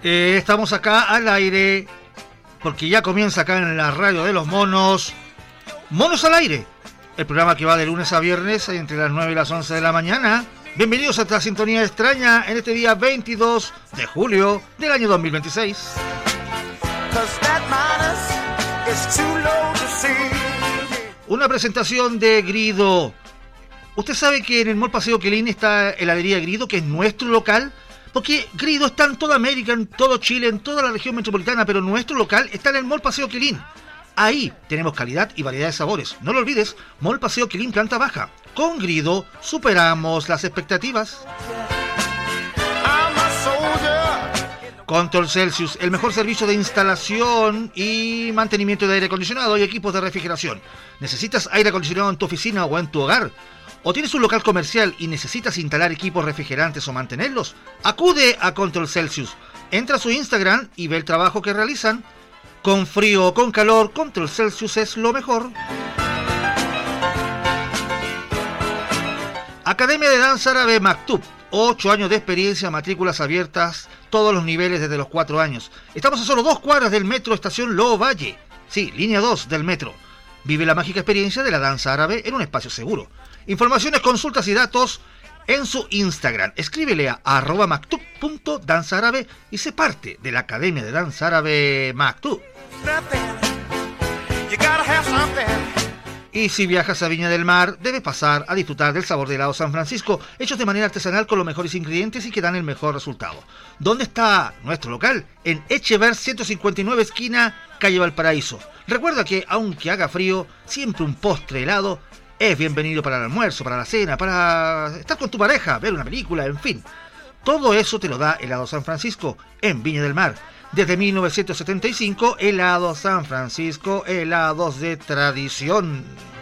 Estamos acá al aire, porque ya comienza acá en la radio de los monos, Monos al Aire, el programa que va de lunes a viernes entre las 9 y las 11 de la mañana. Bienvenidos a esta sintonía extraña en este día 22 de julio del año 2026. Una presentación de Grido. ¿Usted sabe que en el Mall Paseo Quilín está heladería Grido, que es nuestro local? Porque Grido está en toda América, en todo Chile, en toda la región metropolitana, pero nuestro local está en el Mall Paseo Quilín. Ahí tenemos calidad y variedad de sabores. No lo olvides, Mall Paseo Quilín, planta baja. Con Grido superamos las expectativas. Control Celsius, el mejor servicio de instalación y mantenimiento de aire acondicionado y equipos de refrigeración. ¿Necesitas aire acondicionado en tu oficina o en tu hogar? ¿O tienes un local comercial y necesitas instalar equipos refrigerantes o mantenerlos? Acude a Control Celsius. Entra a su Instagram y ve el trabajo que realizan. Con frío o con calor, Control Celsius es lo mejor. Academia de Danza Árabe Maktub. 8 años de experiencia, matrículas abiertas, todos los niveles desde los 4 años. Estamos a solo 2 cuadras del metro Estación Lo Valle. Sí, línea 2 del metro. Vive la mágica experiencia de la danza árabe en un espacio seguro. Informaciones, consultas y datos en su Instagram. Escríbele a @maktub.danzaárabe y sé parte de la Academia de Danza Árabe Maktub. Y si viajas a Viña del Mar, debes pasar a disfrutar del sabor de helado San Francisco, hechos de manera artesanal con los mejores ingredientes y que dan el mejor resultado. ¿Dónde está nuestro local? En Echever 159, esquina calle Valparaíso. Recuerda que, aunque haga frío, siempre un postre helado es bienvenido para el almuerzo, para la cena, para estar con tu pareja, ver una película, en fin. Todo eso te lo da Helado San Francisco en Viña del Mar. Desde 1975, Helado San Francisco, helados de tradición.